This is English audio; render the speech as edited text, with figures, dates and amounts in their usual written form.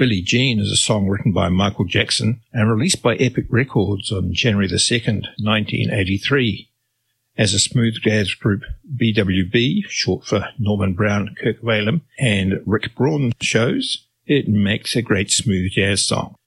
Billie Jean is a song written by Michael Jackson and released by Epic Records on January the 2nd, 1983. As a smooth jazz group BWB, short for Norman Brown, Kirk Whalum, and Rick Braun shows, it makes a great smooth jazz song.